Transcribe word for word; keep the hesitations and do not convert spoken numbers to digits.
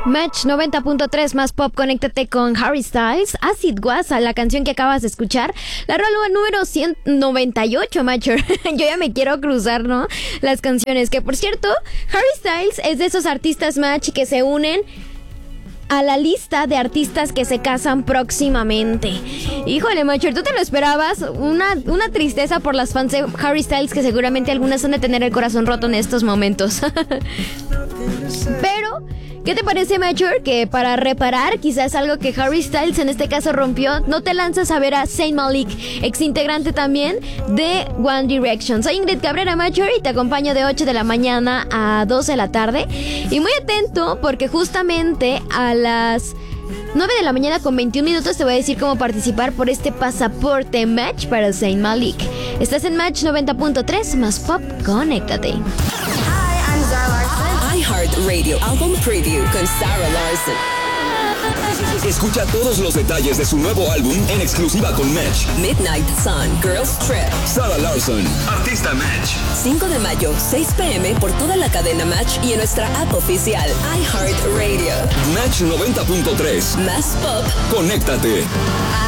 Match noventa punto tres más pop, conéctate con Harry Styles, Acid Was, la canción que acabas de escuchar, la rola número ciento noventa y ocho, Macho. Yo ya me quiero cruzar, ¿no? Las canciones, que por cierto, Harry Styles es de esos artistas, Match, que se unen a la lista de artistas que se casan próximamente. Híjole, Macho, ¿tú te lo esperabas? Una, una tristeza por las fans de Harry Styles, que seguramente algunas han de tener el corazón roto en estos momentos. Pero ¿qué te parece, Mature, que para reparar quizás algo que Harry Styles en este caso rompió, no te lanzas a ver a Zayn Malik, ex integrante también de One Direction? Soy Ingrid Cabrera, Mature, y te acompaño de ocho de la mañana a dos de la tarde. Y muy atento, porque justamente a las nueve de la mañana con veintiún minutos te voy a decir cómo participar por este pasaporte Match para Zayn Malik. Estás en Match noventa punto tres más pop, conéctate. iHeartRadio Album Preview con Sarah Larson. Escucha todos los detalles de su nuevo álbum en exclusiva con Match. Midnight Sun, Girls Trip. Sarah Larson, artista Match. cinco de mayo, seis p.m. por toda la cadena Match y en nuestra app oficial iHeartRadio. Match noventa punto tres. Más pop. Conéctate.